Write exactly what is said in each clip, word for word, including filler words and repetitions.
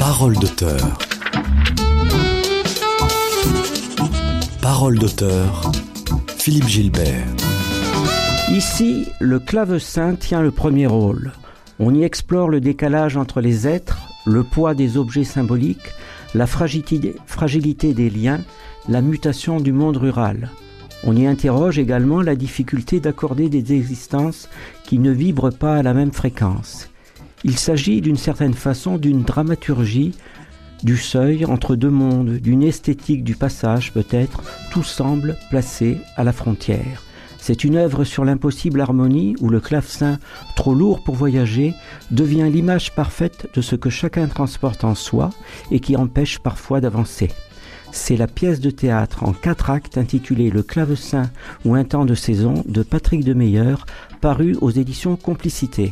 Parole d'auteur. Parole d'auteur. Philippe Gilbert. Ici, le clavecin tient le premier rôle. On y explore le décalage entre les êtres, le poids des objets symboliques, la fragilité, fragilité des liens, la mutation du monde rural. On y interroge également la difficulté d'accorder des existences qui ne vibrent pas à la même fréquence. Il s'agit d'une certaine façon d'une dramaturgie du seuil entre deux mondes, d'une esthétique du passage peut-être, tout semble placé à la frontière. C'est une œuvre sur l'impossible harmonie où le clavecin, trop lourd pour voyager, devient l'image parfaite de ce que chacun transporte en soi et qui empêche parfois d'avancer. C'est la pièce de théâtre en quatre actes intitulée Le clavecin ou un temps de saison de Patrick Demeyer, paru aux éditions Complicité.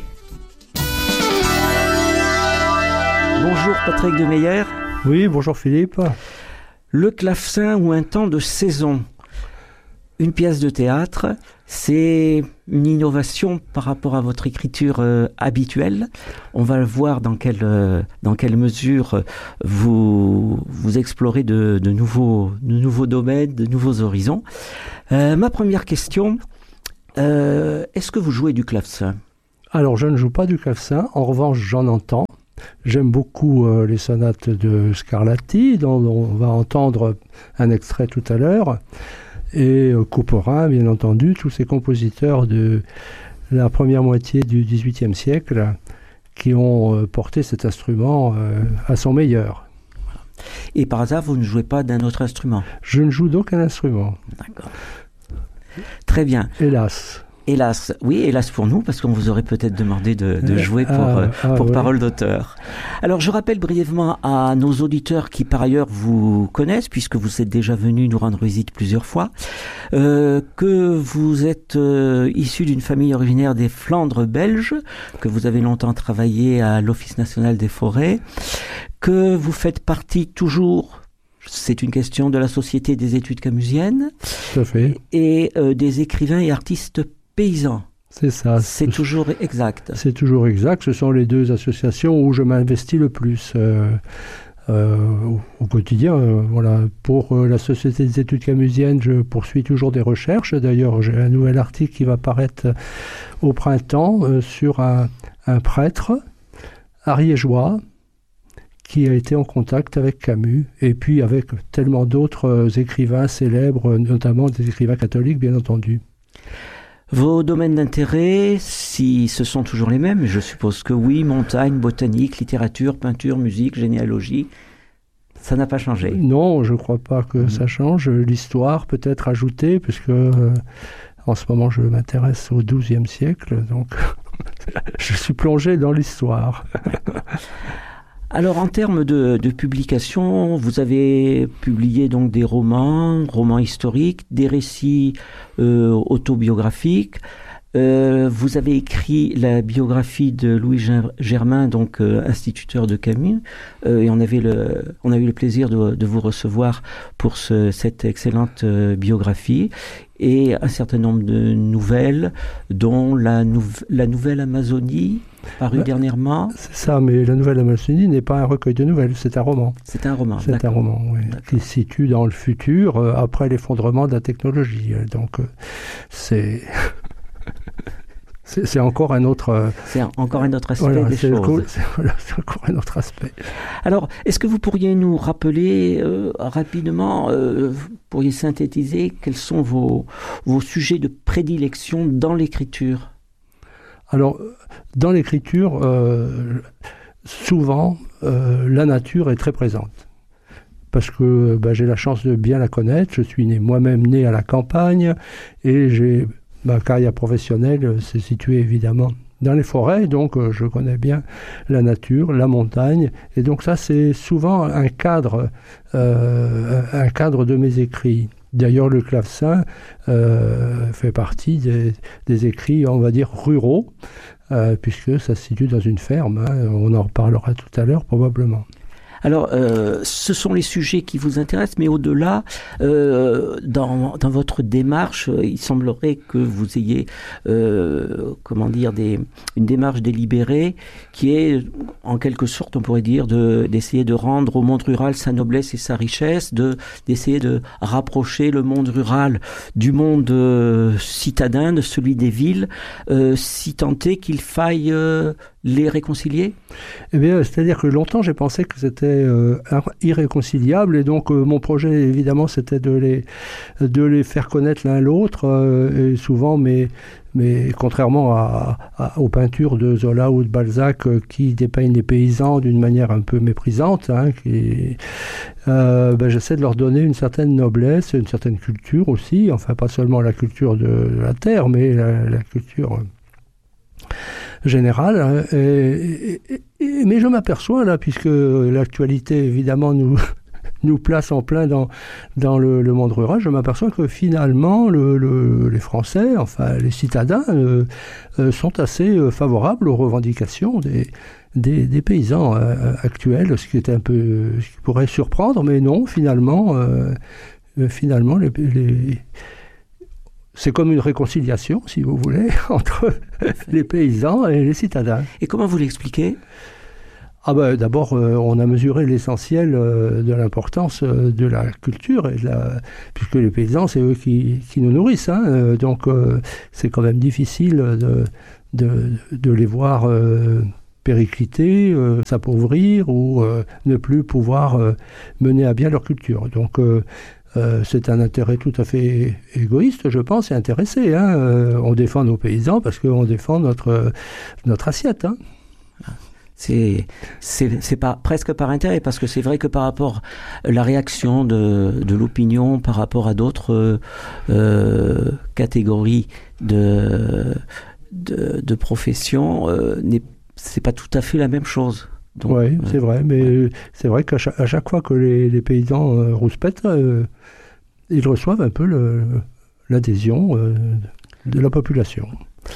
Bonjour Patrick Demeyer. Oui, bonjour Philippe. Le clavecin ou un temps de saison. Une pièce de théâtre, c'est une innovation par rapport à votre écriture euh, habituelle. On va le voir dans quelle, euh, dans quelle mesure vous, vous explorez de, de, nouveaux, de nouveaux domaines, de nouveaux horizons. Euh, ma première question, euh, est-ce que vous jouez du clavecin ? Alors, je ne joue pas du clavecin. En revanche, j'en entends. J'aime beaucoup euh, les sonates de Scarlatti, dont on va entendre un extrait tout à l'heure. Et euh, Couperin, bien entendu, tous ces compositeurs de la première moitié du dix-huitième siècle qui ont euh, porté cet instrument euh, à son meilleur. Et par hasard, vous ne jouez pas d'un autre instrument ? Je ne joue d'aucun instrument. D'accord. Très bien. Hélas. Hélas, oui, hélas pour nous, parce qu'on vous aurait peut-être demandé de, de jouer pour, ah, euh, ah, pour oui. Parole d'auteur. Alors, je rappelle brièvement à nos auditeurs qui, par ailleurs, vous connaissent, puisque vous êtes déjà venus nous rendre visite plusieurs fois, euh, que vous êtes euh, issu d'une famille originaire des Flandres belges, que vous avez longtemps travaillé à l'Office national des forêts, que vous faites partie toujours... C'est une question de la Société des études camusiennes. Tout à fait. Et euh, des écrivains et artistes paysans. C'est ça. C'est toujours exact. C'est toujours exact. Ce sont les deux associations où je m'investis le plus euh, euh, au, au quotidien. Euh, voilà. Pour euh, la Société des études camusiennes, je poursuis toujours des recherches. D'ailleurs, j'ai un nouvel article qui va paraître au printemps euh, sur un, un prêtre ariégeois qui a été en contact avec Camus, et puis avec tellement d'autres euh, écrivains célèbres, notamment des écrivains catholiques, bien entendu. Vos domaines d'intérêt, si ce sont toujours les mêmes, je suppose que oui, montagne, botanique, littérature, peinture, musique, généalogie, ça n'a pas changé. Non, je ne crois pas que mmh. ça change. L'histoire peut être ajoutée, puisque euh, en ce moment je m'intéresse au douzième siècle, donc je suis plongé dans l'histoire. Alors, en termes de, de publication, vous avez publié donc des romans, romans historiques, des récits euh, autobiographiques. Euh, vous avez écrit la biographie de Louis Germain, donc euh, instituteur de Camus, euh, et on avait le, on a eu le plaisir de, de vous recevoir pour ce, cette excellente euh, biographie, et un certain nombre de nouvelles, dont la, nouv- la nouvelle Amazonie, paru bah, dernièrement. C'est ça, mais la nouvelle Amazonie n'est pas un recueil de nouvelles, c'est un roman. C'est un roman, C'est d'accord. un roman, oui, qui se situe dans le futur, euh, après l'effondrement de la technologie. Donc, euh, c'est... C'est, c'est encore un autre... Euh, c'est un, encore un autre aspect voilà, des c'est choses. Co- c'est, voilà, c'est encore un autre aspect. Alors, est-ce que vous pourriez nous rappeler euh, rapidement, euh, vous pourriez synthétiser quels sont vos, vos sujets de prédilection dans l'écriture ? Alors, dans l'écriture, euh, souvent, euh, la nature est très présente. Parce que bah, j'ai la chance de bien la connaître. Je suis né, moi-même né à la campagne et j'ai... Ma carrière professionnelle s'est située évidemment dans les forêts, donc euh, je connais bien la nature, la montagne, et donc ça c'est souvent un cadre, euh, un cadre de mes écrits. D'ailleurs, le clavecin euh, fait partie des, des écrits, on va dire, ruraux, euh, puisque ça se situe dans une ferme, hein, on en reparlera tout à l'heure probablement. Alors, euh, ce sont les sujets qui vous intéressent, mais au-delà, euh, dans, dans votre démarche, il semblerait que vous ayez, euh, comment dire, des, une démarche délibérée qui est, en quelque sorte, on pourrait dire, de, d'essayer de rendre au monde rural sa noblesse et sa richesse, de, d'essayer de rapprocher le monde rural du monde euh, citadin, de celui des villes, euh, si tant est qu'il faille euh, les réconcilier ? Eh bien, c'est-à-dire que longtemps, j'ai pensé que c'était euh, irréconciliable, et donc euh, mon projet, évidemment, c'était de les, de les faire connaître l'un l'autre, euh, et souvent, mais, mais contrairement à, à, aux peintures de Zola ou de Balzac, euh, qui dépeignent les paysans d'une manière un peu méprisante, hein, qui, euh, ben, j'essaie de leur donner une certaine noblesse, une certaine culture aussi, enfin, pas seulement la culture de la terre, mais la, la culture générale. Et, et, et, mais je m'aperçois là, puisque l'actualité évidemment nous, nous place en plein dans, dans le, le monde rural, je m'aperçois que finalement le, le, les Français, enfin les citadins, euh, euh, sont assez euh, favorables aux revendications des, des, des paysans euh, actuels, ce qui est un peu, ce qui pourrait surprendre, mais non, finalement, euh, finalement les, les c'est comme une réconciliation, si vous voulez, entre les paysans et les citadins. Et comment vous l'expliquez ? Ah ben, d'abord, euh, on a mesuré l'essentiel euh, de l'importance euh, de la culture, et de la... puisque les paysans, c'est eux qui, qui nous nourrissent. Hein, euh, donc, euh, c'est quand même difficile de, de, de les voir euh, péricliter, euh, s'appauvrir ou euh, ne plus pouvoir euh, mener à bien leur culture. Donc, euh, Euh, c'est un intérêt tout à fait égoïste, je pense, et intéressé. Hein. Euh, on défend nos paysans parce qu'on défend notre, notre assiette. Hein. C'est, c'est, c'est pas, presque par intérêt, parce que c'est vrai que par rapport à la réaction de, de l'opinion par rapport à d'autres euh, catégories de, de, de professions, euh, n'est, c'est pas tout à fait la même chose. Oui, c'est vrai, mais c'est vrai qu'à chaque, à chaque fois que les, les paysans euh, rouspètent, euh, ils reçoivent un peu le, l'adhésion euh, de la population.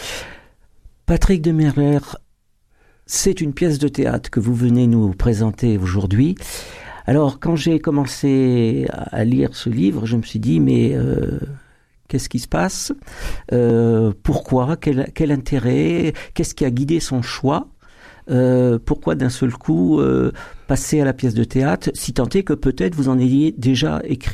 Patrick Demerler, c'est une pièce de théâtre que vous venez nous présenter aujourd'hui. Alors, quand j'ai commencé à lire ce livre, je me suis dit, mais euh, qu'est-ce qui se passe ? euh, Pourquoi ? Quel, quel intérêt ? Qu'est-ce qui a guidé son choix ? Euh, pourquoi d'un seul coup euh, passer à la pièce de théâtre, si tant est que peut-être vous en ayez déjà écrit ?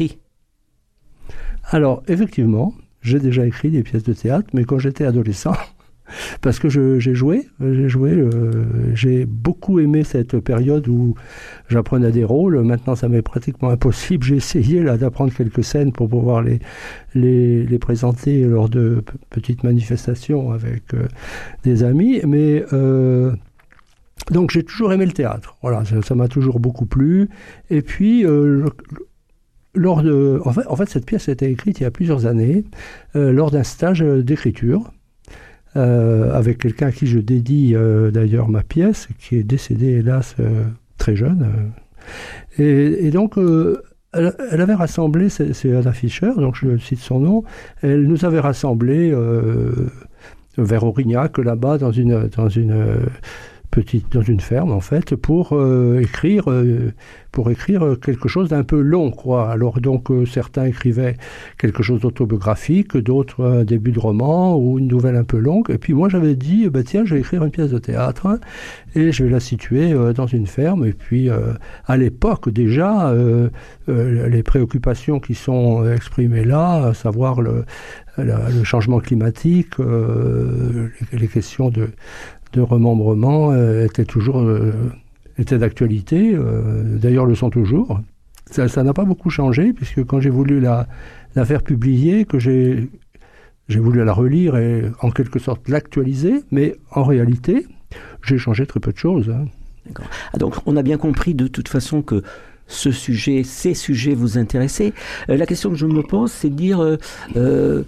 Alors, effectivement, j'ai déjà écrit des pièces de théâtre, mais quand j'étais adolescent, parce que je, j'ai joué, j'ai joué, euh, j'ai beaucoup aimé cette période où j'apprenais des rôles. Maintenant, ça m'est pratiquement impossible. J'ai essayé là d'apprendre quelques scènes pour pouvoir les, les, les présenter lors de p- petites manifestations avec euh, des amis, mais... Euh, Donc j'ai toujours aimé le théâtre, voilà, ça, ça m'a toujours beaucoup plu. Et puis, euh, lors de, en fait, en fait, cette pièce a été écrite il y a plusieurs années, euh, lors d'un stage d'écriture, euh, avec quelqu'un à qui je dédie euh, d'ailleurs ma pièce, qui est décédé hélas euh, très jeune. Euh, et, et donc, euh, elle, elle avait rassemblé, c'est, c'est Anna Fischer, donc je cite son nom, elle nous avait rassemblés euh, vers Aurignac, là-bas, dans une... Dans une euh, petite, dans une ferme en fait, pour euh, écrire euh, pour écrire quelque chose d'un peu long, quoi. Alors donc euh, certains écrivaient quelque chose d'autobiographique, d'autres un début de roman ou une nouvelle un peu longue, et puis moi j'avais dit bah tiens, je vais écrire une pièce de théâtre, hein, et je vais la situer euh, dans une ferme. Et puis euh, à l'époque déjà euh, euh, les préoccupations qui sont exprimées là, à savoir le, la, le changement climatique, euh, les, les questions de de remembrement euh, étaient toujours euh, étaient d'actualité, euh, d'ailleurs le sont toujours. Ça, ça n'a pas beaucoup changé, puisque quand j'ai voulu la, la faire publier, que j'ai, j'ai voulu la relire et en quelque sorte l'actualiser, mais en réalité, j'ai changé très peu de choses. Hein. D'accord. Ah, donc on a bien compris de toute façon que ce sujet, ces sujets vous intéressaient. Euh, la question que je me pose, c'est de dire... Euh, euh,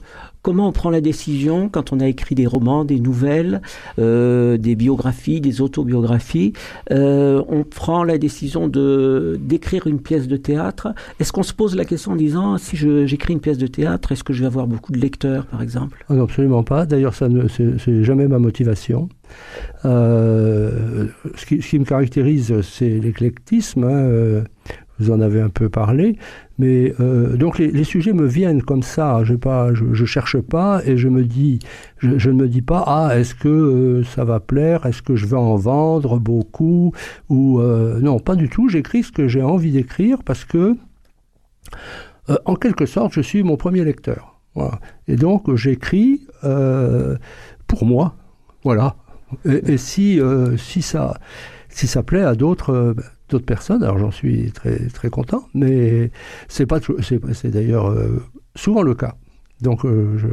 comment on prend la décision quand on a écrit des romans, des nouvelles, euh, des biographies, des autobiographies, euh, on prend la décision de, d'écrire une pièce de théâtre. Est-ce qu'on se pose la question en disant, si je, j'écris une pièce de théâtre, est-ce que je vais avoir beaucoup de lecteurs, par exemple ? Ah non, absolument pas. D'ailleurs, ça ne, c'est, c'est jamais ma motivation. Euh, ce, qui, ce qui me caractérise, c'est l'éclectisme. Hein, euh, vous en avez un peu parlé. Mais euh, donc les, les sujets me viennent comme ça. Je pas, je, je cherche pas et je me dis, je, je ne me dis pas ah est-ce que euh, ça va plaire, est-ce que je vais en vendre beaucoup ou euh, non, pas du tout. J'écris ce que j'ai envie d'écrire parce que euh, en quelque sorte je suis mon premier lecteur. Voilà. Et donc j'écris euh, pour moi. Voilà. Et, et si euh, si ça si ça plaît à d'autres euh, d'autres personnes, alors j'en suis très très content, mais c'est pas c'est, c'est d'ailleurs euh, souvent le cas. Donc euh, je,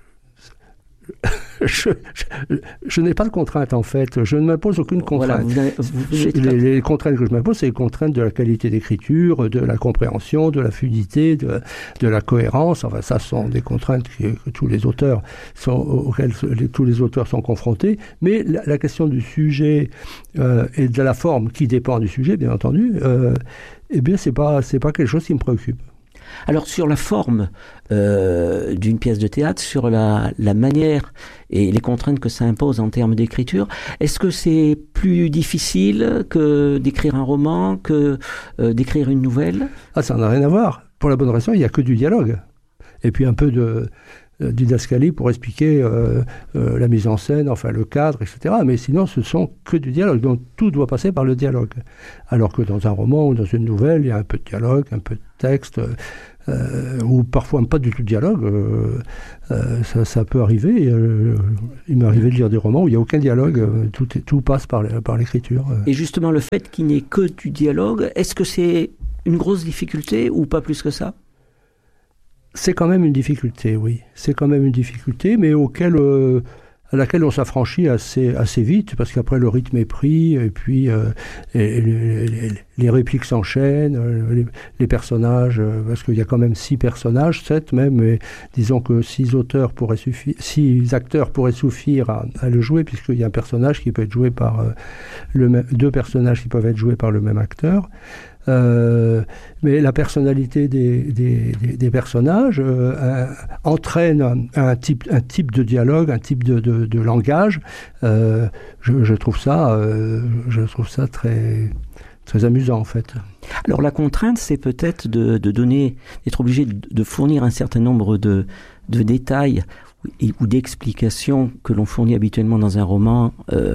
je, je, je n'ai pas de contraintes en fait. Je ne m'impose aucune contrainte. Voilà, vous avez, vous êtes... les, les contraintes que je m'impose, c'est les contraintes de la qualité d'écriture, de la compréhension, de la fluidité, de, de la cohérence. Enfin, ça sont des contraintes que, que tous les auteurs sont, auxquelles les, tous les auteurs sont confrontés. Mais la, la question du sujet euh, et de la forme qui dépend du sujet, bien entendu, euh, eh bien, c'est pas c'est pas quelque chose qui me préoccupe. Alors sur la forme euh, d'une pièce de théâtre, sur la, la manière et les contraintes que ça impose en termes d'écriture, est-ce que c'est plus difficile que d'écrire un roman, que euh, d'écrire une nouvelle ? Ah, ça n'a rien à voir. Pour la bonne raison, il n'y a que du dialogue. Et puis un peu de euh, didascalie pour expliquer euh, euh, la mise en scène, enfin le cadre, et cetera. Mais sinon, ce sont que du dialogue. Donc tout doit passer par le dialogue. Alors que dans un roman ou dans une nouvelle, il y a un peu de dialogue, un peu de texte, euh, ou parfois pas du tout de dialogue. Euh, euh, ça, ça peut arriver. Euh, il m'est arrivé de lire des romans où il n'y a aucun dialogue. Euh, tout, est, tout passe par, par l'écriture. Euh. Et justement, le fait qu'il n'y ait que du dialogue, est-ce que c'est une grosse difficulté ou pas plus que ça ? C'est quand même une difficulté, oui. C'est quand même une difficulté, mais auquel, euh, à laquelle on s'affranchit assez, assez vite, parce qu'après le rythme est pris, et puis euh, et, et, les, les répliques s'enchaînent, les, les personnages, euh, parce qu'il y a quand même six personnages, sept même, mais disons que six auteurs pourraient suffire, six acteurs pourraient suffire à, à le jouer, puisqu'il y a un personnage qui peut être joué par euh, le même, deux personnages qui peuvent être joués par le même acteur. Euh, mais la personnalité des, des, des, des personnages euh, entraîne un, un, type, un type de dialogue, un type de, de, de langage. Euh, je, je trouve ça, euh, je trouve ça très, très amusant en fait. Alors la contrainte, c'est peut-être de, de donner, d'être obligé de, de fournir un certain nombre de, de détails ou, ou d'explications que l'on fournit habituellement dans un roman. Euh,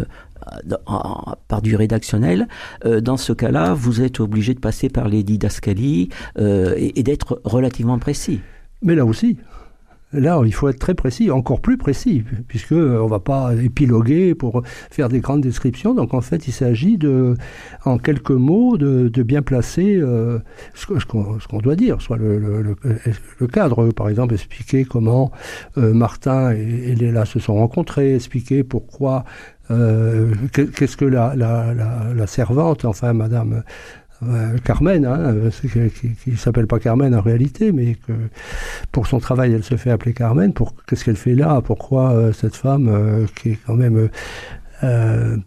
par du rédactionnel, euh, dans ce cas-là, vous êtes obligé de passer par les didascalies euh, et, et d'être relativement précis. Mais là aussi, là, il faut être très précis, encore plus précis, puisqu'on ne va pas épiloguer pour faire des grandes descriptions. Donc, en fait, il s'agit, de, en quelques mots, de, de bien placer euh, ce, ce, qu'on, ce qu'on doit dire, soit le, le, le, le cadre, par exemple, expliquer comment euh, Martin et, et Léla se sont rencontrés, expliquer pourquoi, euh, qu'est-ce que la, la, la, la servante, enfin, Madame... Euh, Carmen, hein, qui ne s'appelle pas Carmen en réalité, mais que pour son travail, elle se fait appeler Carmen. Pour, qu'est-ce qu'elle fait là ? Pourquoi euh, cette femme, euh, qui est quand même euh,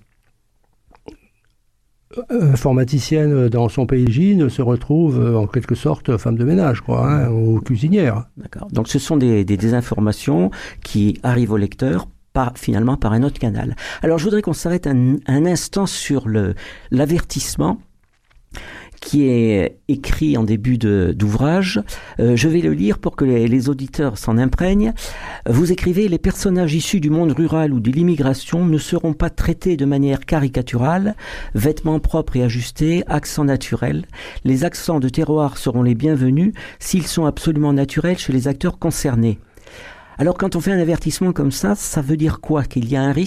informaticienne dans son P J, ne se retrouve euh, en quelque sorte femme de ménage, quoi, hein, ou cuisinière. D'accord. Donc ce sont des, des, des informations qui arrivent au lecteur par, finalement par un autre canal. Alors je voudrais qu'on s'arrête un, un instant sur le, l'avertissement qui est écrit en début de, d'ouvrage. Euh, je vais le lire pour que les, les auditeurs s'en imprègnent. Vous écrivez « Les personnages issus du monde rural ou de l'immigration ne seront pas traités de manière caricaturale, vêtements propres et ajustés, accents naturels. Les accents de terroir seront les bienvenus s'ils sont absolument naturels chez les acteurs concernés. » Alors quand on fait un avertissement comme ça, ça veut dire quoi ? Qu'il y a un risque ?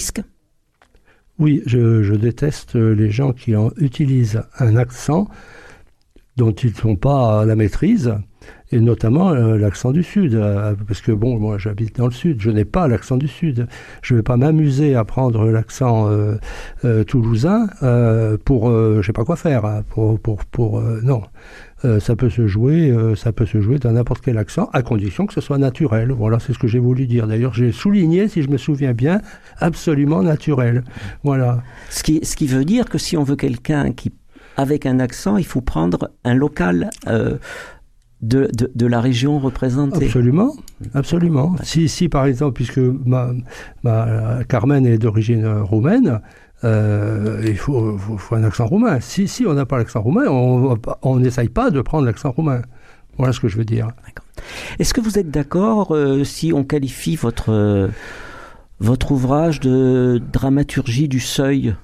Oui, je, je déteste les gens qui en utilisent un accent dont ils ne sont pas à la maîtrise, et notamment euh, l'accent du Sud. Euh, parce que, bon, moi j'habite dans le Sud, je n'ai pas l'accent du Sud. Je ne vais pas m'amuser à prendre l'accent euh, euh, toulousain euh, pour, euh, je ne sais pas quoi faire, hein, pour, pour, pour euh, non. Euh, ça peut se jouer, euh, ça peut se jouer dans n'importe quel accent, à condition que ce soit naturel. Voilà, c'est ce que j'ai voulu dire. D'ailleurs, j'ai souligné, si je me souviens bien, absolument naturel. Voilà. Ce qui, ce qui veut dire que si on veut quelqu'un qui, avec un accent, il faut prendre un local euh, de, de, de la région représentée. Absolument, absolument. Ouais. Si, si, par exemple, puisque ma, ma Carmen est d'origine roumaine, Euh, il faut, faut, faut un accent roumain. Si, si on n'a pas l'accent roumain, on n'essaye pas de prendre l'accent roumain. Voilà ce que je veux dire. D'accord. Est-ce que vous êtes d'accord euh, si on qualifie votre, euh, votre ouvrage de dramaturgie du seuil,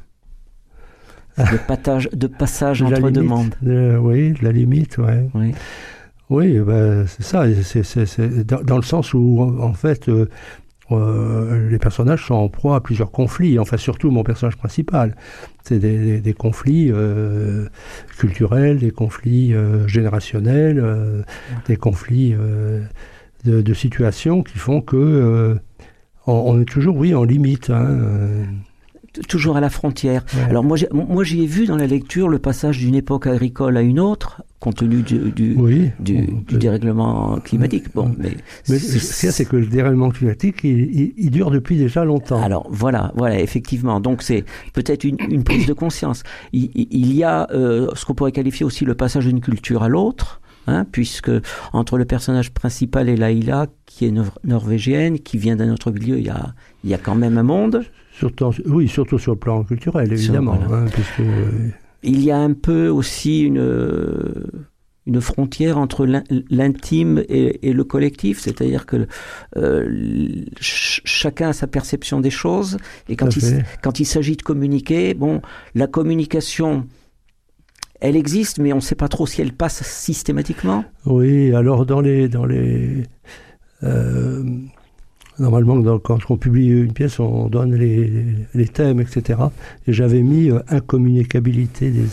de, patage, de passage entre limite, deux mondes? de, Oui, de la limite, ouais. Oui. Oui, ben, c'est ça. C'est, c'est, c'est dans, dans le sens où, en fait... Euh, Euh, les personnages sont en proie à plusieurs conflits, enfin surtout mon personnage principal. C'est des, des, des conflits euh, culturels, des conflits euh, générationnels, euh, des conflits euh, de, de situations qui font que euh, on, on est toujours, oui, en limite. Hein, euh. Toujours à la frontière. Ouais. Alors moi, j'ai, moi, j'y ai vu dans la lecture le passage d'une époque agricole à une autre, compte tenu du, du, oui, du, du dérèglement climatique. Bon, mais mais ce qu'il y a, c'est que le dérèglement climatique, il, il, il dure depuis déjà longtemps. Alors voilà, voilà, effectivement. Donc c'est peut-être une, une prise de conscience. Il, il y a euh, ce qu'on pourrait qualifier aussi le passage d'une culture à l'autre. Hein, puisque entre le personnage principal et Laila, qui est nor- norvégienne, qui vient d'un autre milieu, il y a, il y a quand même un monde. Surtout, oui, surtout sur le plan culturel, évidemment. Sur, voilà. hein, puisque, euh... Il y a un peu aussi une, une frontière entre l'intime et, et le collectif, c'est-à-dire que euh, ch- chacun a sa perception des choses, et quand il, quand il s'agit de communiquer, bon, la communication... Elle existe, mais on ne sait pas trop si elle passe systématiquement. Oui, alors dans les... Dans les euh, normalement, dans, quand on publie une pièce, on donne les, les thèmes, et cetera. Et j'avais mis euh, incommunicabilité des